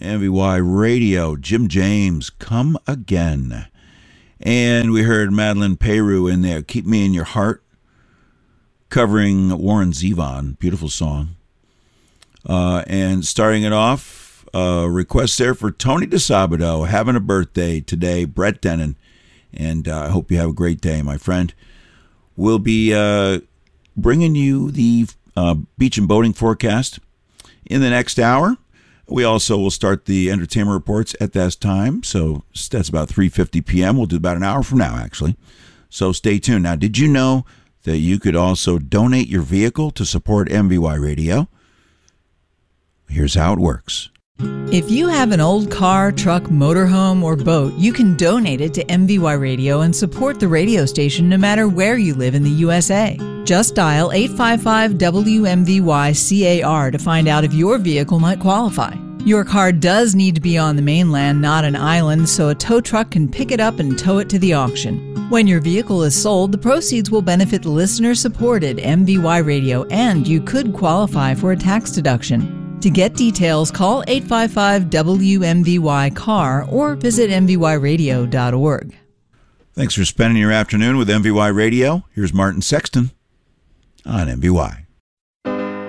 MVY Radio. Jim James, Come Again. And we heard Madeline Peru in there, Keep Me in Your Heart, covering Warren Zevon. Beautiful song. And starting it off, request there for Tony DeSabato, having a birthday today, Brett Denon. And I hope you have a great day, my friend. We'll be bringing you the beach and boating forecast in the next hour. We also will start the entertainment reports at that time, so that's about 3:50 p.m. We'll do about an hour from now, actually. So stay tuned. Now, did you know that you could also donate your vehicle to support MVY Radio? Here's how it works. If you have an old car, truck, motorhome, or boat, you can donate it to MVY Radio and support the radio station no matter where you live in the USA. Just dial 855-WMVY-CAR to find out if your vehicle might qualify. Your car does need to be on the mainland, not an island, so a tow truck can pick it up and tow it to the auction. When your vehicle is sold, the proceeds will benefit listener-supported MVY Radio, and you could qualify for a tax deduction. To get details, call 855-WMVY-CAR or visit mvyradio.org. Thanks for spending your afternoon with MVY Radio. Here's Martin Sexton on MVY.